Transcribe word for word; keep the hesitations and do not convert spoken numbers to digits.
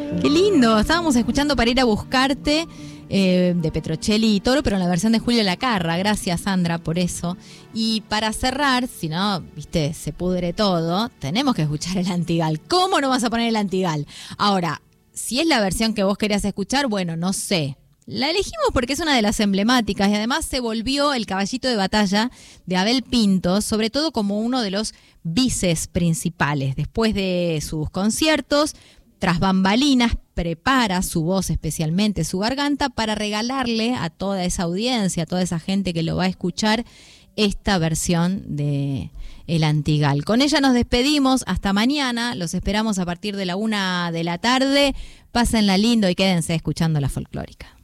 Qué lindo, estábamos escuchando Para ir a buscarte eh, de Petrocelli y Toro, pero en la versión de Julio Lacarra. Gracias, Sandra, por eso. Y para cerrar, si no, viste, se pudre todo, tenemos que escuchar el Antigal. ¿Cómo no vas a poner el Antigal? Ahora, si es la versión que vos querías escuchar, bueno, no sé. La elegimos porque es una de las emblemáticas y además se volvió el caballito de batalla de Abel Pintos, sobre todo como uno de los vices principales. Después de sus conciertos, tras bambalinas, prepara su voz, especialmente su garganta, para regalarle a toda esa audiencia, a toda esa gente que lo va a escuchar, esta versión de El Antigal. Con ella nos despedimos, hasta mañana, los esperamos a partir de la una de la tarde. Pásenla lindo y quédense escuchando La Folclórica.